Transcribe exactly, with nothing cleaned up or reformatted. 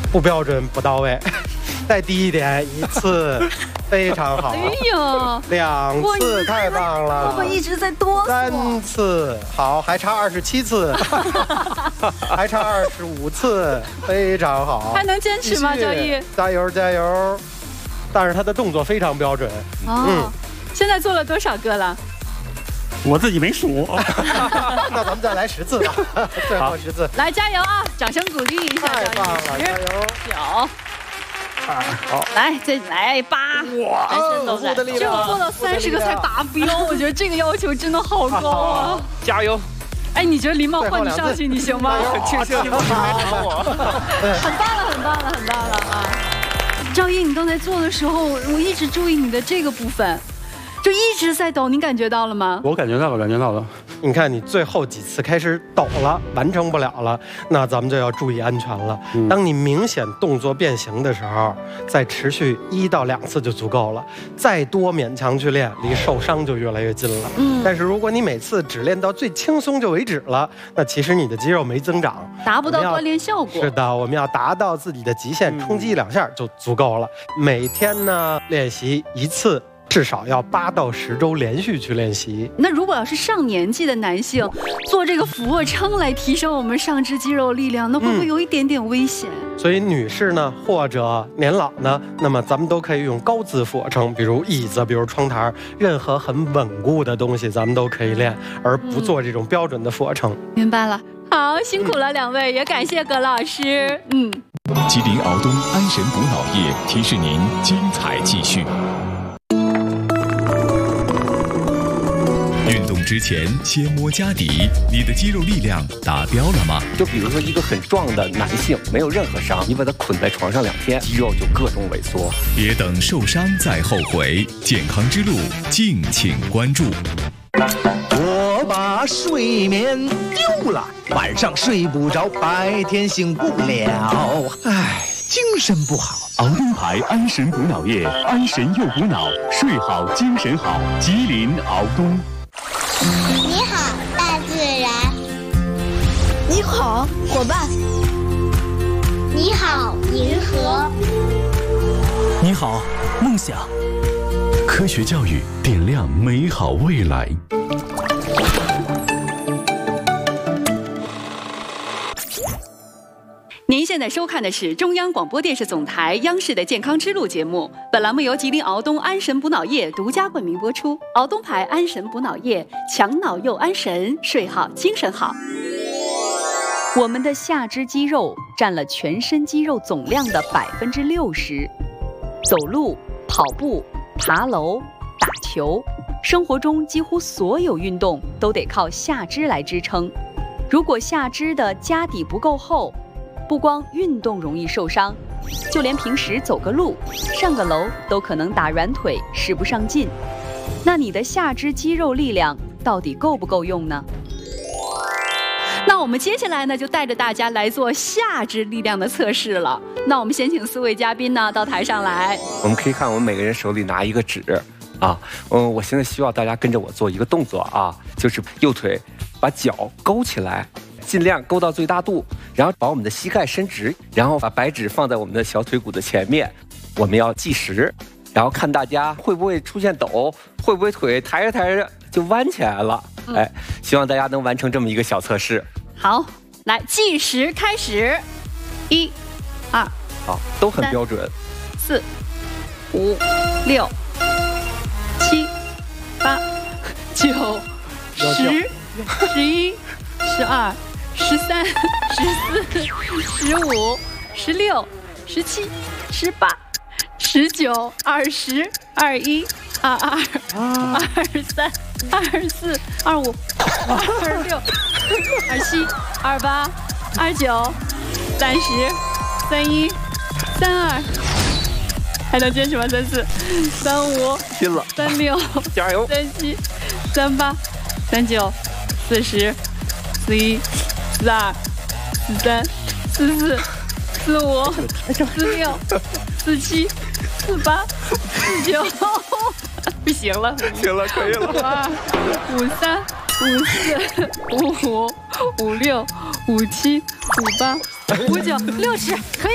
不标准，不到位。再低一点，一次，非常好。 哎呦， 两次太棒了。 我一直在哆嗦。 三次，好，还差二十七次，还差二十五次，非常好。 还能坚持吗，赵毅？ 加油加油！但是他的动作非常标准。 哦，嗯、现在做了多少个了？ 我自己没数。 那咱们再来十次吧，最后十次。 来，加油啊！掌声鼓励一下， 太棒了，加油！ 九。好，来再来八， 哇， 的力量，就做到三十个才达标，我觉得这个要求真的好高啊！ 加油！ 哎，你觉得林茂换你上去，你行吗？ 庆幸你们没打我， 很棒了，很棒了，很棒了啊！赵毅，你刚才做的时候，我一直注意你的这个部分，就一直在抖，你感觉到了吗？ 我感觉到了，感觉到了。 你看，你最后几次开始抖了，完成不了了，那咱们就要注意安全了。嗯、当你明显动作变形的时候，再持续一到两次就足够了。再多勉强去练，离受伤就越来越近了。嗯，但是如果你每次只练到最轻松就为止了，那其实你的肌肉没增长， 达不到锻炼效果。 是的，我们要达到自己的极限，冲击两下就足够了。每天呢练习一次。至少要八到十周连续去练习。 那如果要是上年纪的男性做这个俯卧撑来提升我们上肢肌肉力量，那会不会有一点点危险？ 嗯、所以女士呢，或者年老呢，那么咱们都可以用高姿俯卧撑，比如椅子，比如窗台，任何很稳固的东西咱们都可以练，而不做这种标准的俯卧撑。 嗯、明白了，好，辛苦了两位，也感谢葛老师。嗯， 吉林敖东安神补脑液提示您精彩继续。运动之前先摸家底，你的肌肉力量达标了吗？ 就比如说一个很壮的男性，没有任何伤，你把他捆在床上两天，肌肉就各种萎缩。 别等受伤再后悔，健康之路敬请关注。 我把睡眠丢了，晚上睡不着，白天醒不了，唉，精神不好。 敖东牌安神补脑液，安神又补脑，睡好精神好。吉林敖东。 你好，大自然。 你好，伙伴。 你好，银河。 你好，梦想。 科学教育点亮美好未来。 您现在收看的是中央广播电视总台央视的健康之路节目，本栏目由吉林敖东安神补脑液独家冠名播出。敖东牌安神补脑液，强脑又安神，睡好精神好。我们的下肢肌肉占了全身肌肉总量的百分之六十，走路、跑步、爬楼、打球，生活中几乎所有运动都得靠下肢来支撑。如果下肢的家底不够厚，不光运动容易受伤，就连平时走个路、上个楼都可能打软腿，使不上劲。那你的下肢肌肉力量到底够不够用呢？那我们接下来呢，就带着大家来做下肢力量的测试了。那我们先请四位嘉宾呢到台上来。 我们可以看我们每个人手里拿一个纸啊，嗯，我现在希望大家跟着我做一个动作啊，就是右腿把脚勾起来。尽量勾到最大度，然后把我们的膝盖伸直，然后把白纸放在我们的小腿骨的前面。我们要计时，然后看大家会不会出现抖，会不会腿抬着抬着就弯起来了。嗯、哎，希望大家能完成这么一个小测试。 好，来计时开始，一、二， 好，都很标准。 四、五、六、七、八、九、十、十一。十二、十三、十四、十五、十六、十七、十八、十九、二十、二一、二二、二三、二四、二五、二六、二七、二八、二九、三十、三一、三二，还能坚持吗？三四、三五、 拼了， 三六， 加油， 三七、三八、三九、四十。四一、四二、四三、四四、四五、四六、四七、四八、四九，不行了， 行了，可以了。 五二、五三、五四、五五、五六、五七、五八、五九、六十，可以。